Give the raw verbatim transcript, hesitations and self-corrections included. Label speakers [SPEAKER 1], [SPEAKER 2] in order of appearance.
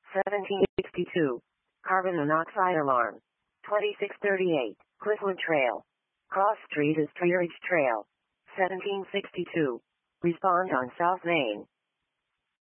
[SPEAKER 1] seventeen sixty-two. Carbon monoxide alarm. twenty-six thirty-eight. Cliffwood Trail. Cross Street is Tree Ridge Trail. seventeen sixty-two. Respond on South Main.